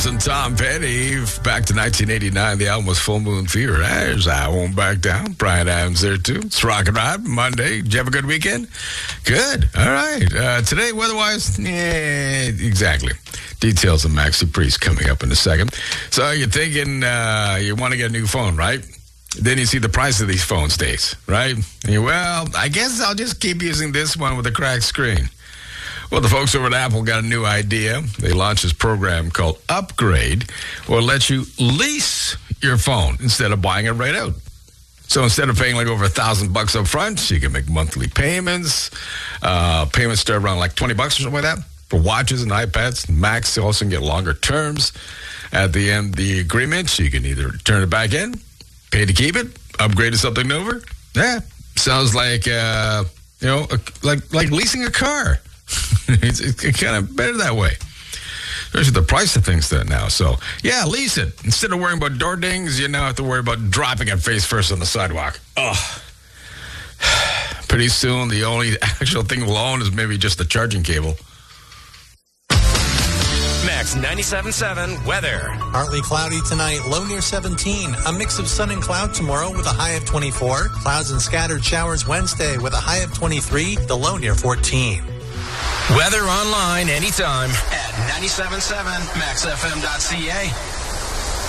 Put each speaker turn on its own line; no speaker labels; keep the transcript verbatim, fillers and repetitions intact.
And Tom Petty, back to nineteen eighty-nine. The album was Full Moon Fever. There's I Won't Back Down. Brian Adams there, too. It's Rockin' Ride Monday. Did you have a good weekend? Good. All right. Uh, today, weather-wise, yeah, exactly. Details of Maxi Priest coming up in a second. So you're thinking uh, you want to get a new phone, right? Then you see the price of these phone days, right? And you, well, I guess I'll just keep using this one with a cracked screen. Well, the folks over at Apple got a new idea. They launched this program called Upgrade, where it lets you lease your phone instead of buying it right out. So instead of paying like over a thousand bucks up front, you can make monthly payments. Uh, payments start around like twenty bucks or something like that for watches and iPads. Macs also can get longer terms. At the end of the agreement, you can either turn it back in, pay to keep it, upgrade to something newer. Yeah, sounds like uh, you know, a, like like leasing a car. it's, it's kind of better that way. Especially the price of things that now. So, yeah, lease it. Instead of worrying about door dings, you now have to worry about dropping it face first on the sidewalk. Oh. Pretty soon, the only actual thing we'll own is maybe just the charging cable.
Max ninety-seven point seven weather.
Partly cloudy tonight, low near seventeen. A mix of sun and cloud tomorrow with a high of twenty-four. Clouds and scattered showers Wednesday with a high of twenty-three. The low near fourteen.
Weather online anytime at ninety-seven point seven max f m dot c a.